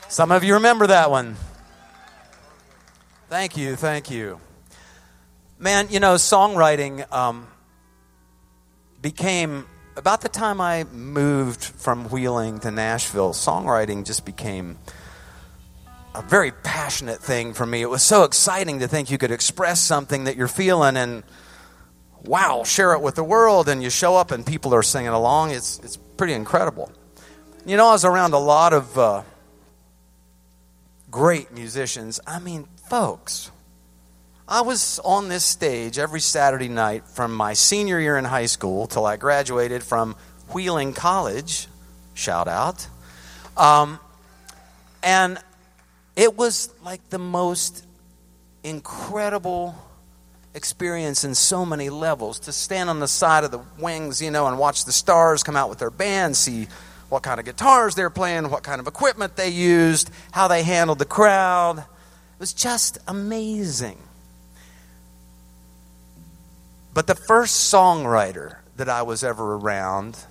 Some of you remember that one. Thank you, thank you. Man, you know, songwriting became, about the time I moved from Wheeling to Nashville, songwriting just became a very passionate thing for me. It was so exciting to think you could express something that you're feeling and, wow, share it with the world, and you show up and people are singing along. It's pretty incredible. You know, I was around a lot of great musicians. I mean, folks, I was on this stage every Saturday night from my senior year in high school till I graduated from Wheeling College, shout out, and it was like the most incredible experience in so many levels, to stand on the side of the wings, you know, and watch the stars come out with their band, see what kind of guitars they're playing, what kind of equipment they used, how they handled the crowd. It was just amazing. But the first songwriter that I was ever around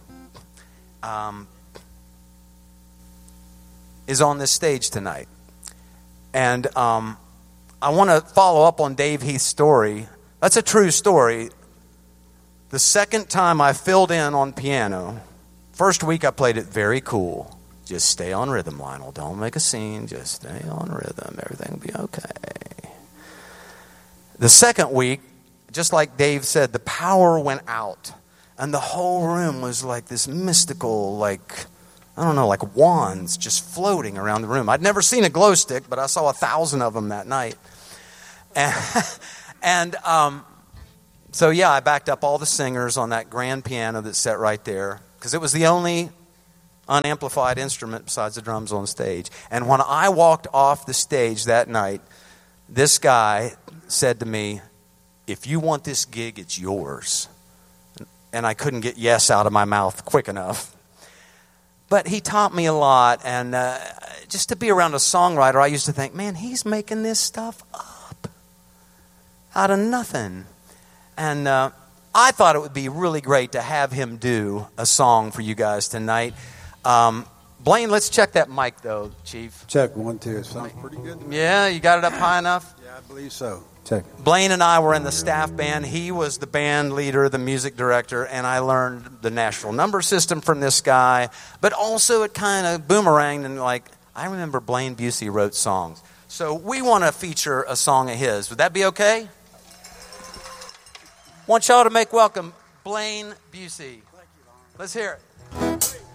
is on this stage tonight. And I want to follow up on Dave Heath's story. That's a true story. The second time I filled in on piano, first week I played it very cool. Just stay on rhythm, Lionel. Don't make a scene. Just stay on rhythm. Everything will be okay. The second week, just like Dave said, the power went out. And the whole room was like this mystical, like, I don't know, like wands just floating around the room. I'd never seen a glow stick, but I saw 1,000 of them that night. And so, yeah, I backed up all the singers on that grand piano that's set right there, because it was the only unamplified instrument besides the drums on stage. And when I walked off the stage that night, this guy said to me, "If you want this gig, it's yours." And I couldn't get yes out of my mouth quick enough. But he taught me a lot, and just to be around a songwriter, I used to think, man, he's making this stuff up out of nothing. And I thought it would be really great to have him do a song for you guys tonight. Blaine, let's check that mic, though, Chief. Check, 1, 2. It sounds pretty good. Yeah, you got it up high enough? Yeah, I believe so. Check. Blaine and I were in the staff band. He was the band leader, the music director, and I learned the natural number system from this guy. But also it kind of boomeranged, and like, I remember Blaine Busey wrote songs. So we want to feature a song of his. Would that be okay? Want y'all to make welcome Blaine Busey. Let's hear it.